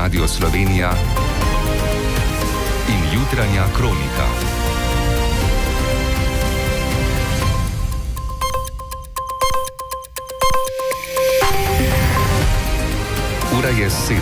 Radio Slovenija in jutranja kronika. Ura je 7.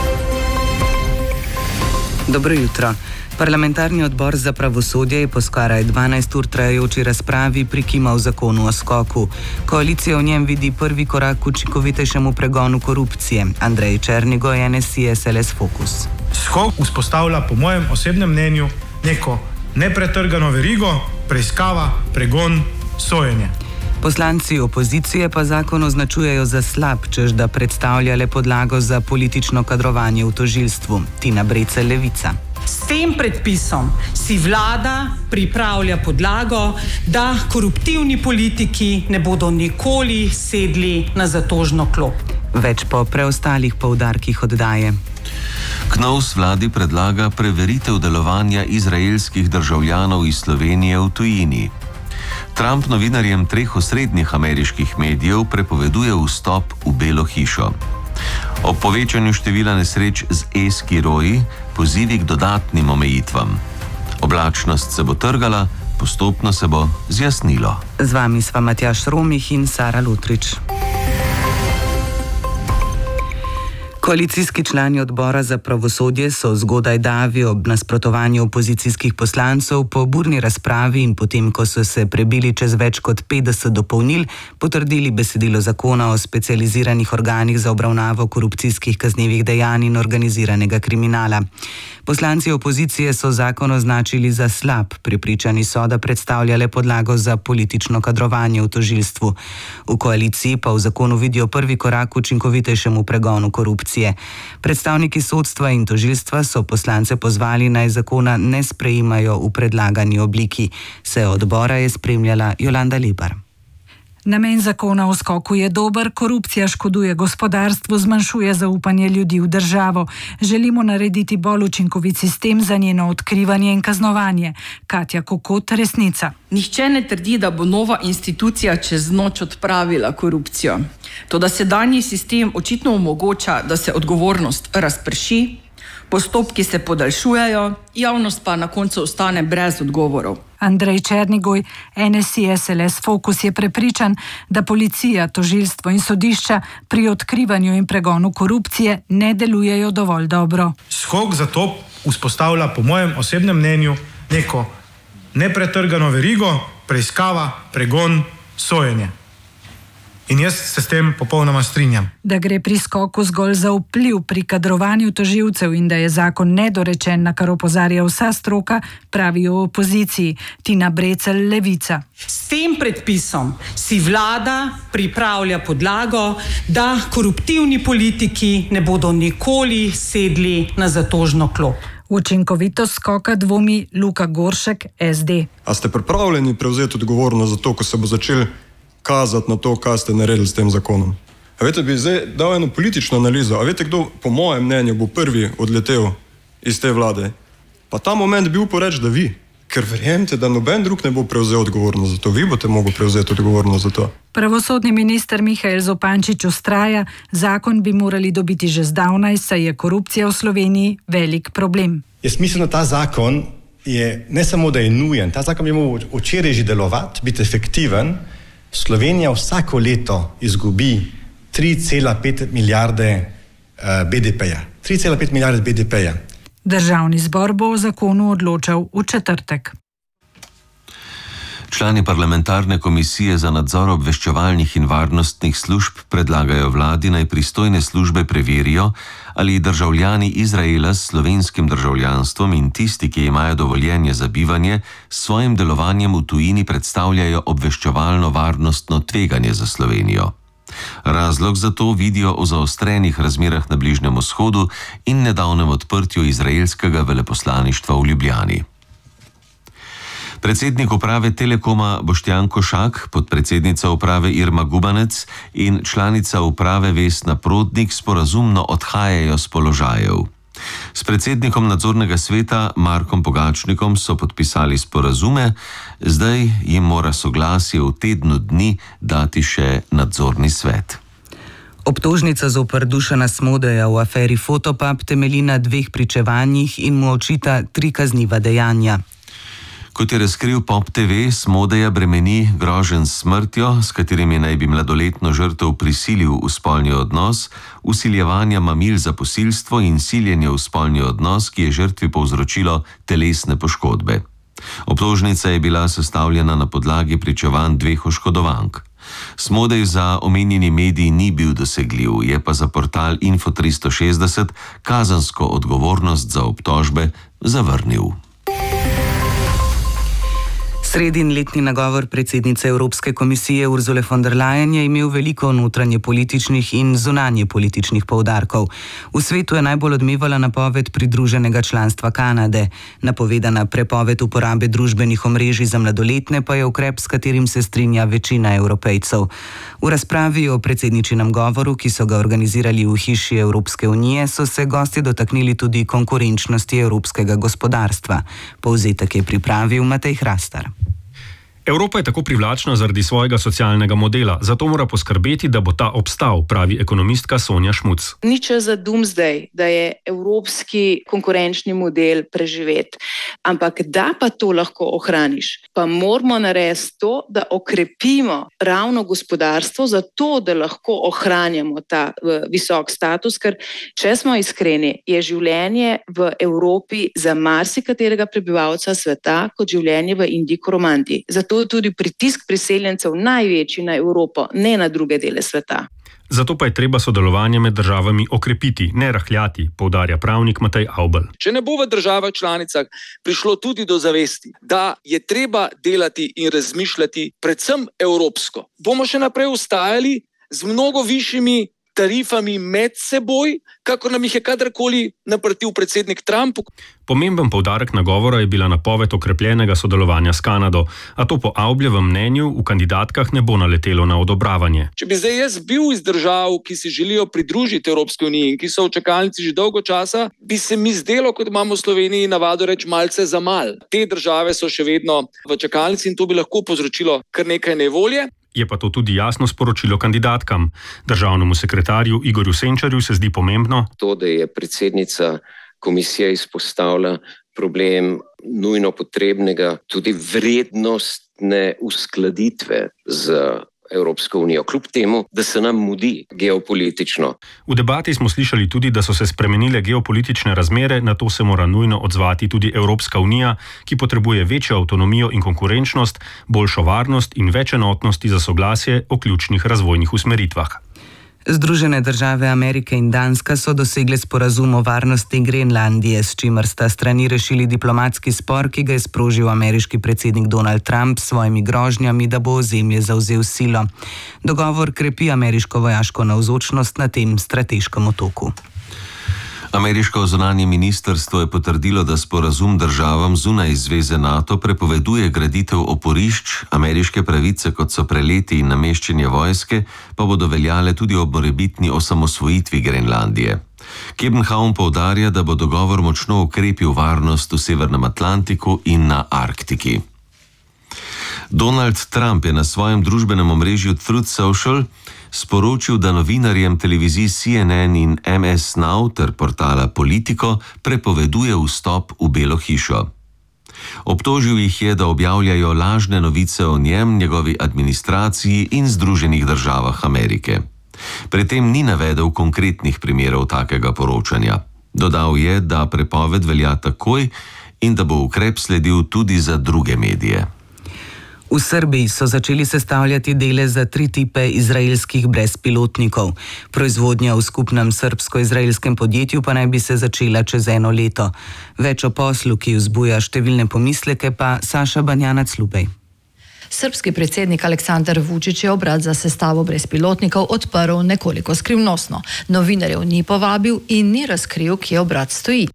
Dobro jutro. Parlamentarni odbor za pravosodje je po skoraj 12 ur trajajoči razpravi prikimal zakonu o skoku. Koalicija v njem vidi prvi korak k učinkovitejšemu pregonu korupcije. Andrej Černigoj, NSi SLS Fokus. Skok vzpostavlja, po mojem osebnem mnenju, neko nepretrgano verigo, preiskava, pregon, sojenje. Poslanci opozicije pa zakon označujejo za slab, čež da predstavlja le podlago za politično kadrovanje v tožilstvu. Tina Brecelj, Levica. S tem predpisom si vlada pripravlja podlago, da koruptivni politiki ne bodo nikoli sedli na zatožno klop. Več po preostalih poudarkih oddaje. KNOVS vladi predlaga preveritev delovanja izraelskih državljanov iz Slovenije v tujini. Trump novinarjem 3 osrednjih ameriških medijev prepoveduje vstop v Belo hišo. Ob povečanju števila nesreč z e-skiroji pozivi k dodatnim omejitvam. Oblačnost se bo trgala, postopno se bo zjasnilo. Z vami sva Matjaž Romih in Sara Lutrič. Koalicijski člani odbora za pravosodje so zgodaj davi ob nasprotovanju opozicijskih poslancev po burni razpravi in potem, ko so se prebili čez več kot 50 dopolnil, potrdili besedilo zakona o specializiranih organih za obravnavo korupcijskih kaznivih dejanj in organiziranega kriminala. Poslanci opozicije so zakon označili za slab, prepričani so, da predstavlja le podlago za politično kadrovanje v tožilstvu. V koaliciji pa v zakonu vidijo prvi korak k učinkovitejšemu pregonu korupcije. Predstavniki sodstva in tožilstva so poslance pozvali, naj zakona ne sprejemajo v predlagani obliki. Sejo odbora je spremljala Jolanda Lebar. Namen zakona o skoku je dober, korupcija škoduje gospodarstvu, zmanjšuje zaupanje ljudi v državo. Želimo narediti bolj učinkovit sistem za njeno odkrivanje in kaznovanje. Katja Kokot, Resnica. Nihče ne trdi, da bo nova institucija čez noč odpravila korupcijo. Toda sedanji sistem očitno omogoča, da se odgovornost razprši, postopki se podaljšujejo, javnost pa na koncu ostane brez odgovorov. Andrej Černigoj, NSi SLS Fokus, je prepričan, da policija, tožilstvo in sodišča pri odkrivanju in pregonu korupcije ne delujejo dovolj dobro. Skok zato vzpostavlja, po mojem osebnem mnenju, neko nepretrgano verigo, preiskava, pregon, sojenje. In jaz se s tem popolnoma strinjam. Da gre pri skoku zgolj za vpliv pri kadrovanju tožilcev in da je zakon nedorečen, na kar opozarja vsa stroka, pravijo v opoziciji. Tina Brecelj, Levica. S tem predpisom si vlada pripravlja podlago, da koruptivni politiki ne bodo nikoli sedli na zatožno klop. Učinkovitost skoka dvomi Luka Goršek, SD. A ste pripravljeni prevzeti odgovornost za to, ko se bo začel kazati na to, kaj ste naredili s tem zakonom? A veste, bi zdaj dal eno politično analizo. A veste, kdo po mojem mnenju bo prvi odletel iz te vlade? Pa ta moment bi upal reči, da vi. Ker verjemite, da noben drug ne bo prevzel odgovornost za to. Vi boste mogli prevzeti odgovornost za to. Pravosodni minister Mihael Zopančič vztraja, zakon bi morali dobiti že zdavnaj, saj je korupcija v Sloveniji velik problem. Jaz mislim, da ta zakon je ne samo, da je nujen, ta zakon bi moral včeraj že delovati, biti efektiven. Slovenija vsako leto izgubi 3,5 milijarde BDP-ja. 3,5 milijarde BDP-ja. Državni zbor bo o zakonu odločal v četrtek. Člani parlamentarne komisije za nadzor obveščevalnih in varnostnih služb predlagajo vladi, naj pristojne službe preverijo, ali državljani Izraela s slovenskim državljanstvom in tisti, ki imajo dovoljenje za bivanje, s svojim delovanjem v tujini predstavljajo obveščevalno varnostno tveganje za Slovenijo. Razlog za to vidijo v zaostrenih razmerah na Bližnjem vzhodu in nedavnem odprtju izraelskega veleposlaništva v Ljubljani. Predsednik uprave Telekoma Boštjan Košak, podpredsednica uprave Irma Gubanec in članica uprave Vesna Prodnik sporazumno odhajajo s položajev. S predsednikom nadzornega sveta Markom Pogačnikom so podpisali sporazume, zdaj jim mora soglasje v tednu dni dati še nadzorni svet. Obtožnica zoper Dušana Smodeja v aferi Fotopub temelji na 2 pričevanjih in mu očita 3 kazniva dejanja. Kot je razkril Pop TV, Smodeja bremeni groženj s smrtjo, s katerimi naj bi mladoletno žrtev prisilil v spolni odnos, vsiljevanja mamil za posilstvo in siljenje v spolni odnos, ki je žrtvi povzročilo telesne poškodbe. Obtožnica je bila sestavljena na podlagi pričevanj 2 oškodovank. Smodej za omenjeni medij ni bil dosegljiv, je pa za portal Info 360 kazensko odgovornost za obtožbe zavrnil. Sredin letni nagovor predsednice Evropske komisije Ursule von der Leyen je imel veliko notranje političnih in zunanje političnih poudarkov. V svetu je najbolj odmevala napoved pridruženega članstva Kanade. Napovedana prepoved uporabe družbenih omrežij za mladoletne pa je ukrep, s katerim se strinja večina Evropejcev. V razpravi o predsedničinem govoru, ki so ga organizirali v hiši Evropske unije, so se gosti dotaknili tudi konkurenčnosti evropskega gospodarstva. Povzetek je pripravil Matej Hrastar. Evropa je tako privlačna zaradi svojega socialnega modela, zato mora poskrbeti, da bo ta obstal, pravi ekonomistka Sonja Šmuc. Ni čas za doomsday, da je evropski konkurenčni model preživet, ampak da pa to lahko ohraniš, pa moramo narediti to, da okrepimo ravno gospodarstvo, zato da lahko ohranjamo ta visok status, ker če smo iskreni, je življenje v Evropi za marsikaterega prebivalca sveta kot življenje v Indiji Koromandiji. Zato je tudi pritisk priseljencev največji na Evropo, ne na druge dele sveta. Zato pa je treba sodelovanje med državami okrepiti, ne rahljati, poudarja pravnik Matej Avbelj. Če ne bo v državah članicah prišlo tudi do zavesti, da je treba delati in razmišljati predvsem evropsko, bomo še naprej ostajali z mnogo višjimi tarifami med seboj, kakor nam jih je kadarkoli naprtil predsednik Trump. Pomemben poudarek nagovora je bila napoved okrepljenega sodelovanja s Kanado, a to po Avbljevem mnenju v kandidatkah ne bo naletelo na odobravanje. Če bi zdaj jaz bil iz držav, ki se želijo pridružiti Evropski uniji in ki so v čakalnici že dolgo časa, bi se mi zdelo, kot imamo v Sloveniji navado reči, malce za mal. Te države so še vedno v čakalnici in to bi lahko povzročilo kar nekaj nevolje. Je pa to tudi jasno sporočilo kandidatkam. Državnemu sekretarju Igorju Senčarju se zdi pomembno to, da je predsednica komisije izpostavila problem nujno potrebnega tudi vrednostne uskladitve z Evropsko unijo, kljub temu, da se nam mudi geopolitično. V debati smo slišali tudi, da so se spremenile geopolitične razmere, na to se mora nujno odzvati tudi Evropska unija, ki potrebuje večjo avtonomijo in konkurenčnost, boljšo varnost in več enotnosti za soglasje o ključnih razvojnih usmeritvah. Združene države Amerike in Danska so dosegle sporazum o varnosti Grenlandije, s čimer sta strani rešili diplomatski spor, ki ga je sprožil ameriški predsednik Donald Trump s svojimi grožnjami, da bo ozemlje zavzel silo. Dogovor krepi ameriško vojaško navzočnost na tem strateškem otoku. Ameriško zunanje ministrstvo je potrdilo, da sporazum državam zunaj zveze NATO prepoveduje graditev oporišč, ameriške pravice, kot so preleti in nameščenje vojske, pa bodo veljale tudi ob morebitni osamosvojitvi Grenlandije. Kebenhavn poudarja, da bo dogovor močno ukrepil varnost v Severnem Atlantiku in na Arktiki. Donald Trump je na svojem družbenem omrežju Truth Social sporočil, da novinarjem televizij CNN in MS Now ter portala Politico prepoveduje vstop v Belo hišo. Obtožil jih je, da objavljajo lažne novice o njem, njegovi administraciji in Združenih državah Amerike. Pri tem ni navedel konkretnih primerov takega poročanja. Dodal je, da prepoved velja takoj in da bo ukrep sledil tudi za druge medije. V Srbiji so začeli sestavljati dele za 3 tipe izraelskih brezpilotnikov. Proizvodnja v skupnem srbsko-izraelskem podjetju pa naj bi se začela čez 1 leto. Več o poslu, ki vzbuja številne pomisleke, pa Saša Banjanac-Lubej. Srbski predsednik Aleksandar Vučić je obrat za sestavo brezpilotnikov odprl nekoliko skrivnostno. Novinarjev ni povabil in ni razkril, kje obrat stoji.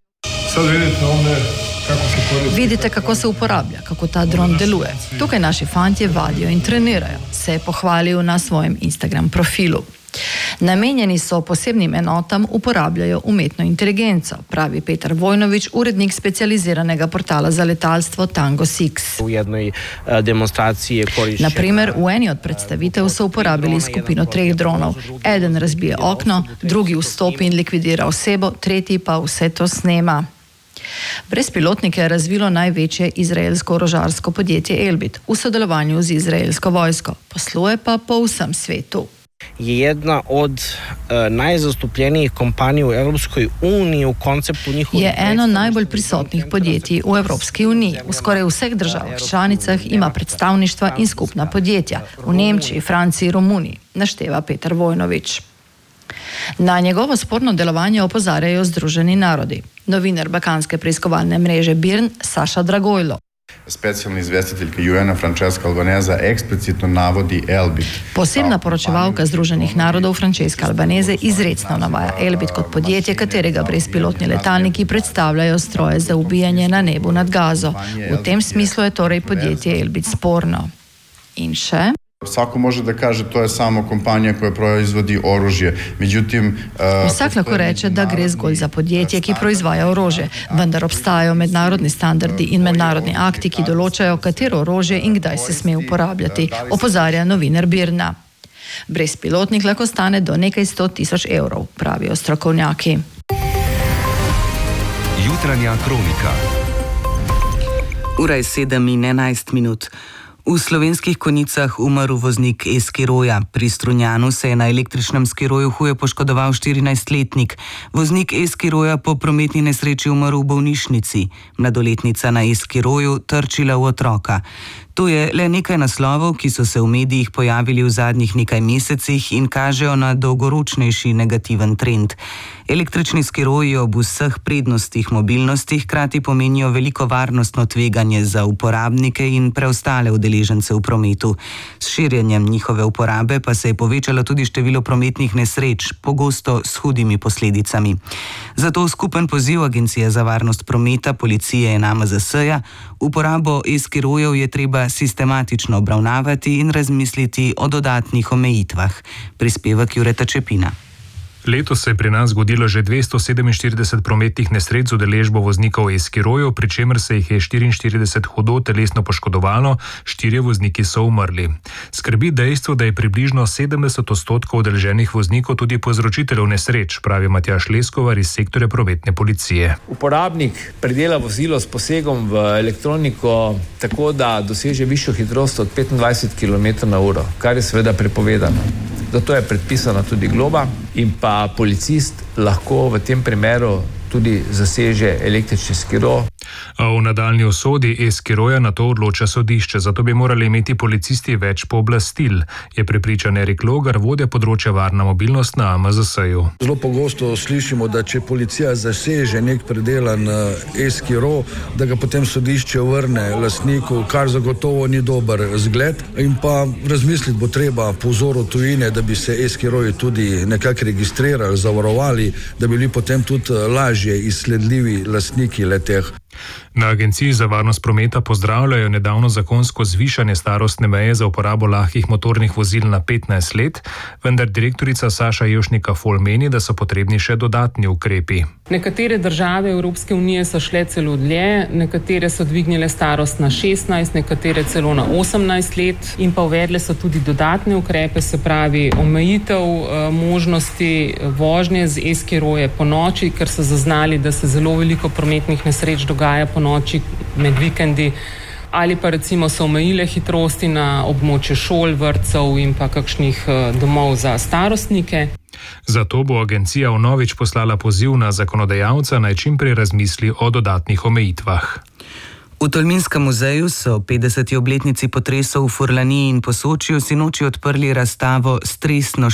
Vidite, kako se uporablja, kako ta dron deluje. Tukaj naši fantje vadijo in trenirajo, se je pohvalil na svojem Instagram profilu. Namenjeni so posebnim enotam, uporabljajo umetno inteligenco, pravi Petar Vojnović, urednik specializiranega portala za letalstvo Tango Six. V jednoj demonstraciji je koriščen. Naprimer, v eni od predstavitev so uporabili skupino 3 dronov. Eden razbije okno, drugi vstopi in likvidira osebo, tretji pa vse to snema. Brezpilotnike je razvilo največje izraelsko orožarsko podjetje Elbit v sodelovanju z izraelsko vojsko. Posluje pa po vsem svetu. Je jedna od najzastupljenijih kompanij v Evropskoj uniji v konceptu njihovih. Je eno najbolj prisotnih podjetij v Evropski uniji. V skoraj vseh državah članicah ima predstavništva in skupna podjetja. V Nemčiji, Franciji, Romuniji, našteva Petar Vojnović. Na njegovo sporno delovanje opozarjajo Združeni narodi. Novinar balkanske preiskovalne mreže BIRN Saša Dragojlo. Specijalna izvjestiteljka UN Francesca Albanese eksplicitno navodi Elbit. Posebna poročevalka Združenih narodov Francesca Albanese izrecno navaja Elbit kot podjetje, katerega brezpilotni letalniki predstavljajo stroje za ubijanje na nebu nad Gazo. V tem smislu je torej podjetje Elbit sporno. In še? Vsako može da kaže, to je samo kompanija koja proizvodi oružje. Međutim, vsak lahko reče, da gre zgolj za podjetje, ki proizvaja orožje, vendar obstajajo mednarodni standardi in mednarodni akti, ki določajo, katero orožje in kdaj se sme uporabljati, opozarja novinar Birna. Brezpilotnik lahko stane do nekaj 100.000 evrov, pravijo strokovnjaki. Jutranja kronika. Ura je 7:11. V slovenskih Konjicah umrl voznik e-skiroja. Pri Strunjanu se je na električnem skiroju huje poškodoval 14-letnik. Voznik e-skiroja po prometni nesreči umrl v bolnišnici. Mladoletnica na e-skiroju trčila v otroka. To je le nekaj naslovov, ki so se v medijih pojavili v zadnjih nekaj mesecih in kažejo na dolgoročnejši negativen trend. Električni skiroji ob vseh prednostih mobilnosti hkrati pomenijo veliko varnostno tveganje za uporabnike in preostale udeležence v prometu. S širjenjem njihove uporabe pa se je povečalo tudi število prometnih nesreč, pogosto s hudimi posledicami. Zato skupen poziv Agencije za varnost prometa, policije in AMZS-ja, uporabo e-skirojev je treba sistematično obravnavati in razmisliti o dodatnih omejitvah. Prispevek Jureta Čepina. Letos se je pri nas zgodilo že 247 prometnih nesreč z udeležbo voznikov e-skirojev, pri čemer se jih je 44 hudo telesno poškodovalo, 4 vozniki so umrli. Skrbi dejstvo, da je približno 70% udeleženih voznikov tudi povzročiteljev nesreč, pravi Matjaž Leskovar iz sektorja prometne policije. Uporabnik predela vozilo s posegom v elektroniko tako, da doseže višjo hitrost od 25 km/h, kar je seveda prepovedano. Zato je predpisana tudi globa in pa policist lahko v tem primeru tudi zaseže električni skiro. A v nadaljnji usodi e-skiroja na to odloča sodišče, zato bi morali imeti policisti več pooblastil, je prepričan Erik Logar, vodja področja varna mobilnost na AMZS-ju. Zelo pogosto slišimo, da če policija zaseže nek predelan e-skiro, da ga potem sodišče vrne lastniku, kar zagotovo ni dober zgled. In pa razmisliti bo treba po vzoru tujine, da bi se e-skiroji tudi nekako registrirali, zavarovali, da bi bili potem tudi lažje izsledljivi lastniki leteh. Na Agenciji za varnost prometa pozdravljajo nedavno zakonsko zvišanje starostne meje za uporabo lahkih motornih vozil na 15 let, vendar direktorica Saša Jevšnika-Fol meni, da so potrebni še dodatni ukrepi. Nekatere države Evropske unije so šle celo dlje, nekatere so dvignile starost na 16, nekatere celo na 18 let in pa uvedle so tudi dodatne ukrepe, se pravi omejitev možnosti vožnje z e-skiroje po noči, ker so zaznali, da se zelo veliko prometnih nesreč dogaja po noči med vikendi, ali pa recimo so omejile hitrosti na območju šol, vrtcev in pa kakšnih domov za starostnike. Zato bo agencija vnovič poslala poziv na zakonodajalca, naj čim prej razmisli o dodatnih omejitvah. V Tolminskem muzeju so 50. obletnici potresov v Furlaniji in Posočju sinoči odprli razstavo Stresno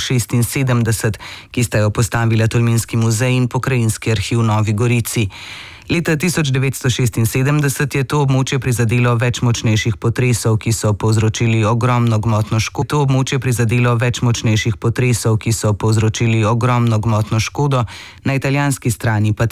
76, ki sta jo postavila Tolminski muzej in Pokrajinski arhiv v Novi Gorici. Leta 1976 je to območje prizadelo več močnejših potresov, ki so povzročili ogromno gmotno škodo. Na italijanski strani pa